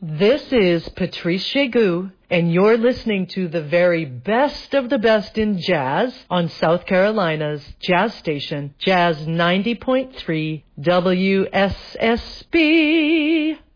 This is Patrice Chegu, and you're listening to the very best of the best in jazz on South Carolina's jazz station, Jazz 90.3 WSSB.